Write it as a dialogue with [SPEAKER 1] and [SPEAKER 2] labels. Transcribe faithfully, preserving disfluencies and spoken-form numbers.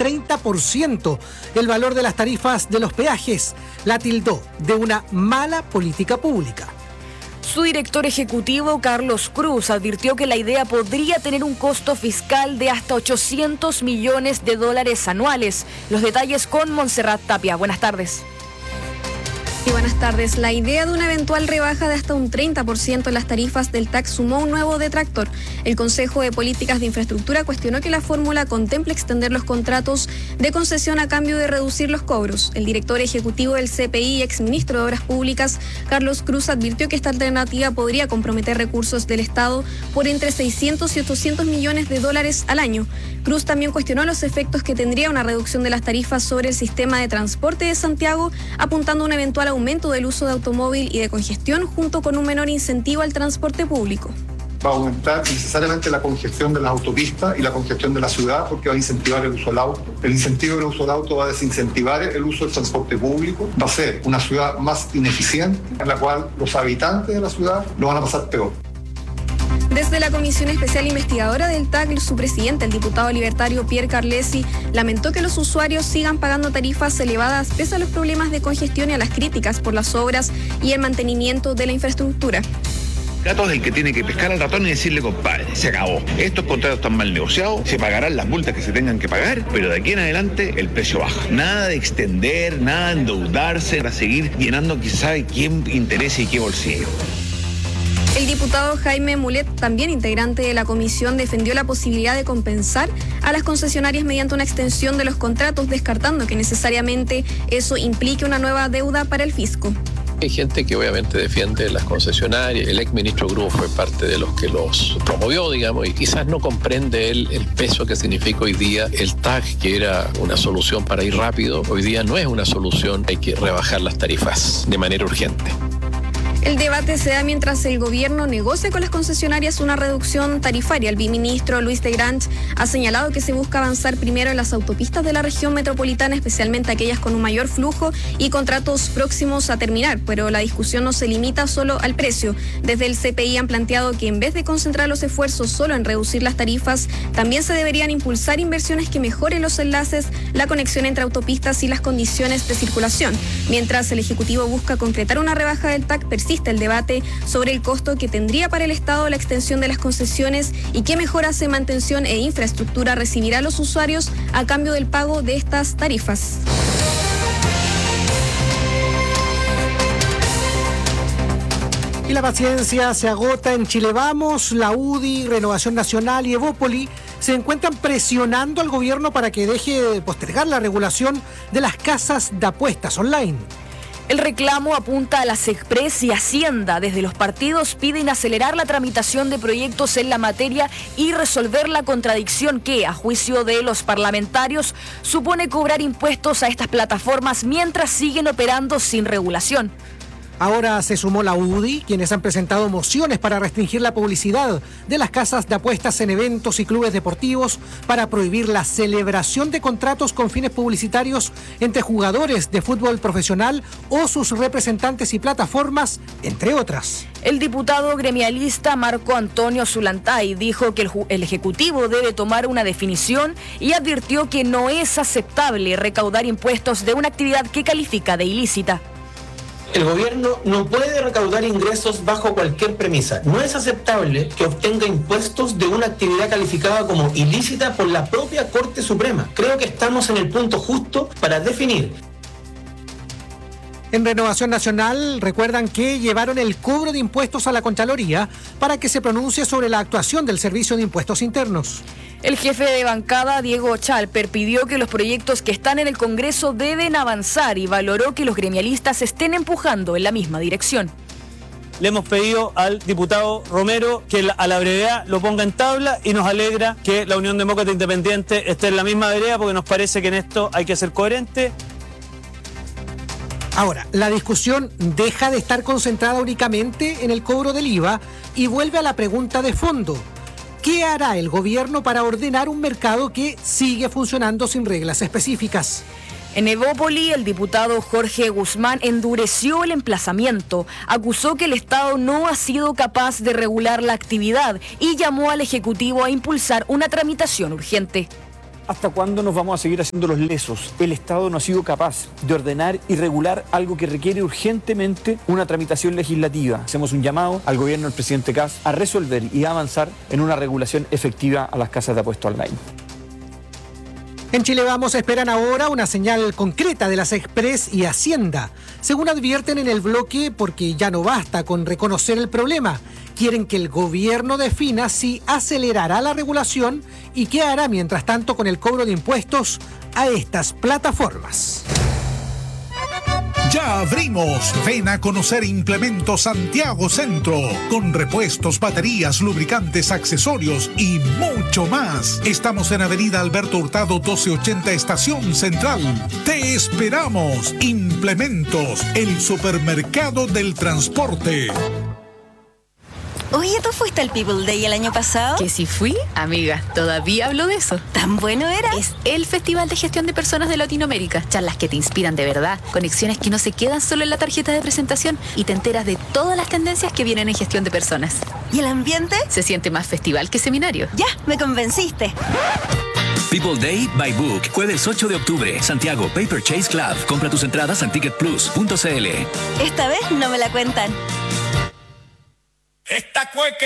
[SPEAKER 1] treinta por ciento el valor de las tarifas de los peajes. La tildó de una mala política pública.
[SPEAKER 2] Su director ejecutivo, Carlos Cruz, advirtió que la idea podría tener un costo fiscal de hasta ochocientos millones de dólares anuales. Los detalles con Montserrat Tapia. Buenas tardes.
[SPEAKER 3] Y buenas tardes. La idea de una eventual rebaja de hasta un treinta por ciento en las tarifas del T A C sumó un nuevo detractor. El Consejo de Políticas de Infraestructura cuestionó que la fórmula contemple extender los contratos de concesión a cambio de reducir los cobros. El director ejecutivo del C P I y exministro de Obras Públicas, Carlos Cruz, advirtió que esta alternativa podría comprometer recursos del Estado por entre seiscientos y ochocientos millones de dólares al año. Cruz también cuestionó los efectos que tendría una reducción de las tarifas sobre el sistema de transporte de Santiago, apuntando a un eventual aumento del uso de automóvil y de congestión junto con un menor incentivo al transporte público.
[SPEAKER 4] Va a aumentar necesariamente la congestión de las autopistas y la congestión de la ciudad porque va a incentivar el uso del auto. El incentivo del uso del auto va a desincentivar el uso del transporte público. Va a ser una ciudad más ineficiente en la cual los habitantes de la ciudad lo van a pasar peor.
[SPEAKER 3] Desde la Comisión Especial Investigadora del T A C, su presidente, el diputado libertario Pierre Carlesi, lamentó que los usuarios sigan pagando tarifas elevadas pese a los problemas de congestión y a las críticas por las obras y el mantenimiento de la infraestructura.
[SPEAKER 5] El gato es el que tiene que pescar al ratón y decirle, compadre, se acabó. Estos contratos están mal negociados, se pagarán las multas que se tengan que pagar, pero de aquí en adelante el precio baja. Nada de extender, nada de endeudarse para seguir llenando quizá sabe quién interesa y qué bolsillo.
[SPEAKER 3] El diputado Jaime Mulet, también integrante de la comisión, defendió la posibilidad de compensar a las concesionarias mediante una extensión de los contratos, descartando que necesariamente eso implique una nueva deuda para el fisco.
[SPEAKER 6] Hay gente que obviamente defiende las concesionarias. El exministro Cruz fue parte de los que los promovió, digamos, y quizás no comprende él el peso que significa hoy día el T A C, que era una solución para ir rápido. Hoy día no es una solución, hay que rebajar las tarifas de manera urgente.
[SPEAKER 3] El debate se da mientras el gobierno negocia con las concesionarias una reducción tarifaria. El viceministro Luis de Grange ha señalado que se busca avanzar primero en las autopistas de la región metropolitana, especialmente aquellas con un mayor flujo y contratos próximos a terminar, pero la discusión no se limita solo al precio. Desde el C P I han planteado que en vez de concentrar los esfuerzos solo en reducir las tarifas, también se deberían impulsar inversiones que mejoren los enlaces, la conexión entre autopistas y las condiciones de circulación. Mientras el Ejecutivo busca concretar una rebaja del T A C, persiste el debate sobre el costo que tendría para el Estado la extensión de las concesiones y qué mejoras de mantención e infraestructura recibirá a los usuarios a cambio del pago de estas tarifas.
[SPEAKER 1] Y la paciencia se agota en Chile Vamos. La U D I, Renovación Nacional y Evópoli se encuentran presionando al gobierno para que deje de postergar la regulación de las casas de apuestas online.
[SPEAKER 2] El reclamo apunta a la SECPRES y Hacienda. Desde los partidos piden acelerar la tramitación de proyectos en la materia y resolver la contradicción que, a juicio de los parlamentarios, supone cobrar impuestos a estas plataformas mientras siguen operando sin regulación.
[SPEAKER 1] Ahora se sumó la U D I, quienes han presentado mociones para restringir la publicidad de las casas de apuestas en eventos y clubes deportivos, para prohibir la celebración de contratos con fines publicitarios entre jugadores de fútbol profesional o sus representantes y plataformas, entre otras.
[SPEAKER 2] El diputado gremialista Marco Antonio Zulantay dijo que el, el Ejecutivo debe tomar una definición y advirtió que no es aceptable recaudar impuestos de una actividad que califica de ilícita.
[SPEAKER 7] El gobierno no puede recaudar ingresos bajo cualquier premisa. No es aceptable que obtenga impuestos de una actividad calificada como ilícita por la propia Corte Suprema. Creo que estamos en el punto justo para definir.
[SPEAKER 1] En Renovación Nacional recuerdan que llevaron el cobro de impuestos a la Contraloría para que se pronuncie sobre la actuación del Servicio de Impuestos Internos.
[SPEAKER 2] El jefe de bancada, Diego Chalper, pidió que los proyectos que están en el Congreso deben avanzar y valoró que los gremialistas estén empujando en la misma dirección.
[SPEAKER 8] Le hemos pedido al diputado Romero que a la brevedad lo ponga en tabla y nos alegra que la Unión Demócrata Independiente esté en la misma vereda porque nos parece que en esto hay que ser coherente.
[SPEAKER 1] Ahora, la discusión deja de estar concentrada únicamente en el cobro del I V A y vuelve a la pregunta de fondo. ¿Qué hará el gobierno para ordenar un mercado que sigue funcionando sin reglas específicas?
[SPEAKER 2] En Evópoli, el diputado Jorge Guzmán endureció el emplazamiento, acusó que el Estado no ha sido capaz de regular la actividad y llamó al Ejecutivo a impulsar una tramitación urgente.
[SPEAKER 9] ¿Hasta cuándo nos vamos a seguir haciendo los lesos? El Estado no ha sido capaz de ordenar y regular algo que requiere urgentemente una tramitación legislativa. Hacemos un llamado al gobierno del presidente Kast a resolver y a avanzar en una regulación efectiva a las casas de apuestas online.
[SPEAKER 1] En Chile Vamos esperan ahora una señal concreta de las Express y Hacienda. Según advierten en el bloque, porque ya no basta con reconocer el problema. Quieren que el gobierno defina si acelerará la regulación y qué hará mientras tanto con el cobro de impuestos a estas plataformas.
[SPEAKER 10] Ya abrimos. Ven a conocer Implementos Santiago Centro, con repuestos, baterías, lubricantes, accesorios y mucho más. Estamos en Avenida Alberto Hurtado doce ochenta, Estación Central. Te esperamos. Implementos, el supermercado del transporte.
[SPEAKER 11] Oye, ¿tú fuiste al People Day el año pasado?
[SPEAKER 12] Que si fui, amiga, todavía hablo de eso.
[SPEAKER 11] ¿Tan bueno era?
[SPEAKER 12] Es el Festival de Gestión de Personas de Latinoamérica. Charlas que te inspiran de verdad, conexiones que no se quedan solo en la tarjeta de presentación y te enteras de todas las tendencias que vienen en gestión de personas.
[SPEAKER 11] ¿Y el ambiente?
[SPEAKER 12] Se siente más festival que seminario.
[SPEAKER 11] Ya, me convenciste.
[SPEAKER 13] People Day by Book, jueves ocho de octubre, Santiago Paper Chase Club. Compra tus entradas en ticket plus punto c l.
[SPEAKER 11] Esta vez no me la cuentan.
[SPEAKER 14] Esta cueca